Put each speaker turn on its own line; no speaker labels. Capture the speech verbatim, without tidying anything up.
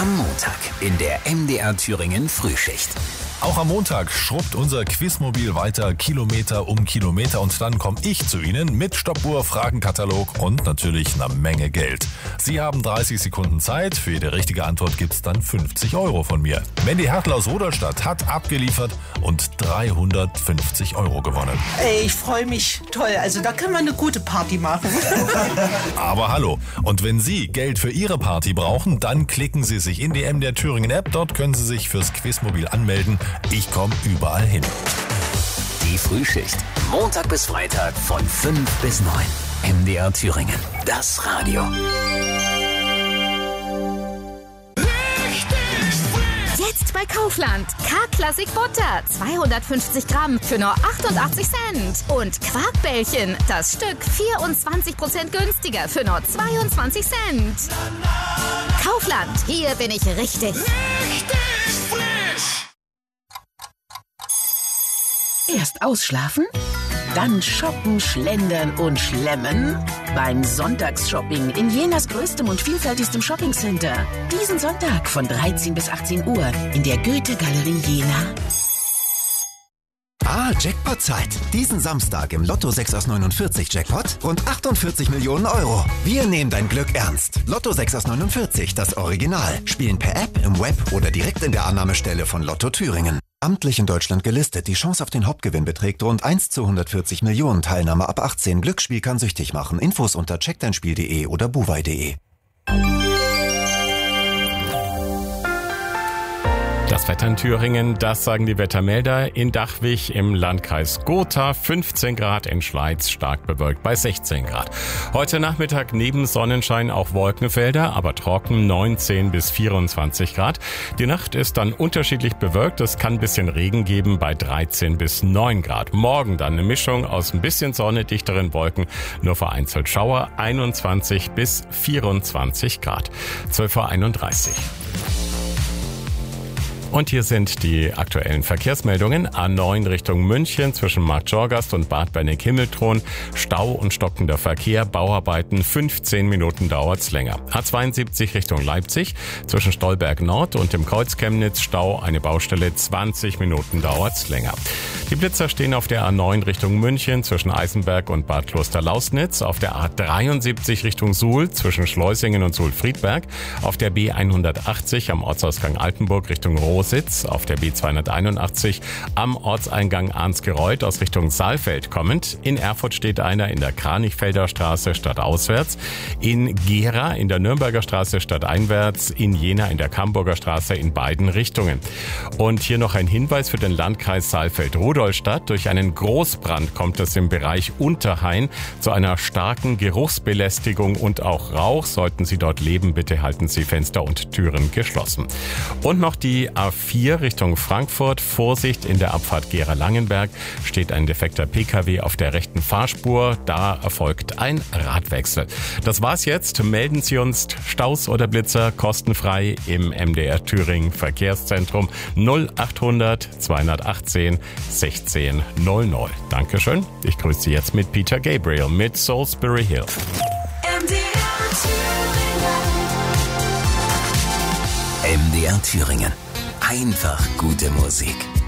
Am Montag in der M D R Thüringen Frühschicht.
Auch am Montag schrubbt unser Quizmobil weiter Kilometer um Kilometer und dann komme ich zu Ihnen mit Stoppuhr, Fragenkatalog und natürlich einer Menge Geld. Sie haben dreißig Sekunden Zeit, für jede richtige Antwort gibt's dann fünfzig Euro von mir. Mandy Hertel aus Rudolstadt hat abgeliefert und dreihundertfünfzig Euro gewonnen.
Ey, ich freue mich. Toll, also da können wir eine gute Party machen.
Aber hallo, und wenn Sie Geld für Ihre Party brauchen, dann klicken Sie sich in die M D R Thüringen App, dort können Sie sich fürs Quizmobil anmelden. Ich komme überall hin.
Die Frühschicht. Montag bis Freitag von fünf bis neun. M D R Thüringen. Das Radio.
Jetzt bei Kaufland. K-Klassik Butter. zweihundertfünfzig Gramm für nur achtundachtzig Cent. Und Quarkbällchen. Das Stück vierundzwanzig Prozent günstiger für nur zweiundzwanzig Cent. Kaufland. Hier bin ich richtig.
Richtig frisch.
Erst ausschlafen, dann shoppen, schlendern und schlemmen. Beim Sonntagsshopping in Jenas größtem und vielfältigstem Shoppingcenter. Diesen Sonntag von dreizehn bis achtzehn Uhr in der Goethe-Galerie Jena.
Ah, Jackpot-Zeit. Diesen Samstag im Lotto sechs aus neunundvierzig Jackpot rund achtundvierzig Millionen Euro. Wir nehmen dein Glück ernst. Lotto sechs aus neunundvierzig, das Original. Spielen per App, im Web oder direkt in der Annahmestelle von Lotto Thüringen. Amtlich in Deutschland gelistet. Die Chance auf den Hauptgewinn beträgt rund eins zu hundertvierzig Millionen. Teilnahme ab achtzehn. Glücksspiel kann süchtig machen. Infos unter check dein spiel punkt de oder buwei punkt de.
Das Wetter in Thüringen, das sagen die Wettermelder. In Dachwig im Landkreis Gotha fünfzehn Grad, in Schleiz stark bewölkt bei sechzehn Grad. Heute Nachmittag neben Sonnenschein auch Wolkenfelder, aber trocken neunzehn bis vierundzwanzig Grad. Die Nacht ist dann unterschiedlich bewölkt, es kann ein bisschen Regen geben bei dreizehn bis neun Grad. Morgen dann eine Mischung aus ein bisschen Sonne, dichteren Wolken, nur vereinzelt Schauer, einundzwanzig bis vierundzwanzig Grad. zwölf Uhr einunddreißig. Und hier sind die aktuellen Verkehrsmeldungen. A neun Richtung München zwischen Marktschorgast und Bad Benneck-Himmelthron. Stau und stockender Verkehr, Bauarbeiten, fünfzehn Minuten dauert's länger. A zweiundsiebzig Richtung Leipzig zwischen Stolberg Nord und dem Kreuz Chemnitz. Stau, eine Baustelle, zwanzig Minuten dauert's länger. Die Blitzer stehen auf der A neun Richtung München zwischen Eisenberg und Bad Kloster-Lausnitz. Auf der A dreiundsiebzig Richtung Suhl zwischen Schleusingen und Suhl-Friedberg. Auf der B hundertachtzig am Ortsausgang Altenburg Richtung Rositz. Auf der B zweihunderteinundachtzig am Ortseingang Arnsgereuth aus Richtung Saalfeld kommend. In Erfurt steht einer in der Kranichfelder Straße stadtauswärts. In Gera in der Nürnberger Straße stadteinwärts. In Jena in der Camburger Straße in beiden Richtungen. Und hier noch ein Hinweis für den Landkreis Saalfeld-Rudolstadt. Durch einen Großbrand kommt es im Bereich Unterhain zu einer starken Geruchsbelästigung und auch Rauch. Sollten Sie dort leben, bitte halten Sie Fenster und Türen geschlossen. Und noch die A vier Richtung Frankfurt. Vorsicht, in der Abfahrt Gera-Langenberg steht ein defekter P K W auf der rechten Fahrspur. Da erfolgt ein Radwechsel. Das war's jetzt. Melden Sie uns Staus oder Blitzer kostenfrei im M D R Thüringen Verkehrszentrum null achthundert zweihundertachtzehn sechzehn null null. Dankeschön. Ich grüße Sie jetzt mit Peter Gabriel mit Salisbury Hill.
M D R Thüringen.
M D R Thüringen. Einfach gute Musik.